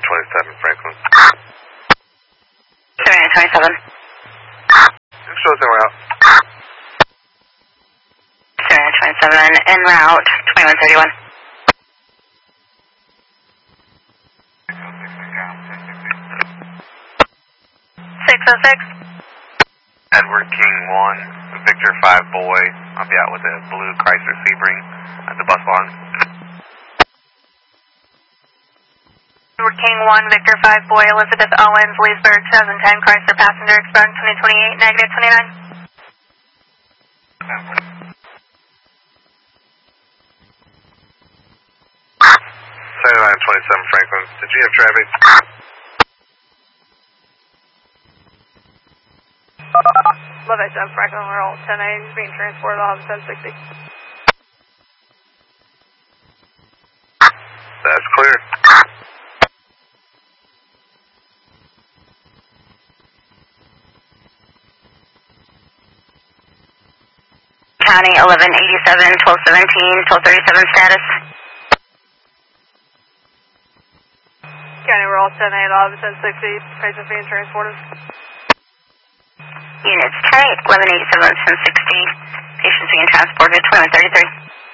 2927 Franklin. 2927. Shows en route. 2927 en route, 2131. 606. Edward King 1, Victor 5 Boy. I'll be out with a blue Chrysler Sebring at the bus barn. Edward King 1, Victor 5 Boy, Elizabeth Owens, Leesburg, 2010 Chrysler passenger, expiring 2028, negative 29. 2927 Franklin. Did you have traffic? Love it, Franklin, we're all 10A, being transported off 1060. That's clear. County 1187, 1217, 1237 status. County, we're all 10A at off 1060, patients being transported. Units 10-8, 1187, 1060, patients being transported, 2133.